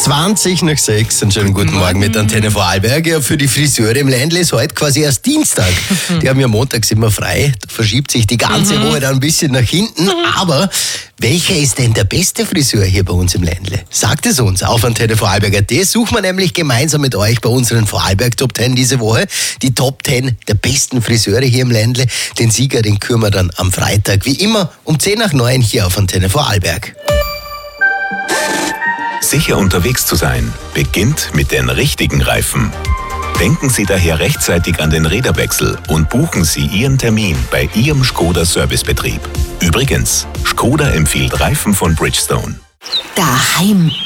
5:20. Einen schönen guten Morgen mit Antenne Vorarlberg. Ja, für die Friseure im Ländle ist heute quasi erst Dienstag. Die haben ja montags immer frei. Da verschiebt sich die ganze Woche dann ein bisschen nach hinten. Aber welcher ist denn der beste Friseur hier bei uns im Ländle? Sagt es uns auf Antenne Vorarlberg.at. Suchen wir nämlich gemeinsam mit euch bei unseren Vorarlberg Top 10 diese Woche. Die Top 10 der besten Friseure hier im Ländle. Den Sieger, den küren wir dann am Freitag. Wie immer um 8:50 hier auf Antenne Vorarlberg. Sicher unterwegs zu sein, beginnt mit den richtigen Reifen. Denken Sie daher rechtzeitig an den Räderwechsel und buchen Sie Ihren Termin bei Ihrem Skoda Servicebetrieb. Übrigens, Skoda empfiehlt Reifen von Bridgestone. Daheim.